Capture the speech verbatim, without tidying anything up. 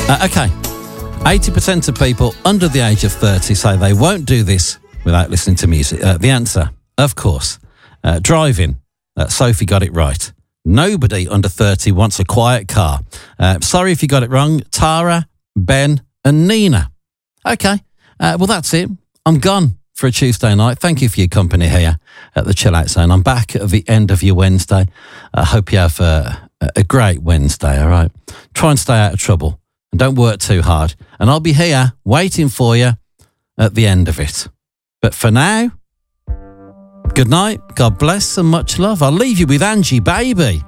Uh, okay, eighty percent of people under the age of thirty say they won't do this without listening to music. Uh, the answer, of course, uh, driving. Uh, Sophie got it right. Nobody under thirty wants a quiet car. Uh, sorry if you got it wrong. Tara, Ben and Nina. Okay, uh, well, that's it. I'm gone for a Tuesday night. Thank you for your company here at the Chill Out Zone. I'm back at the end of your Wednesday. I hope you have a, a great Wednesday, all right? Try and stay out of trouble and don't work too hard. And I'll be here waiting for you at the end of it. But for now, good night, God bless and much love. I'll leave you with Angie, baby.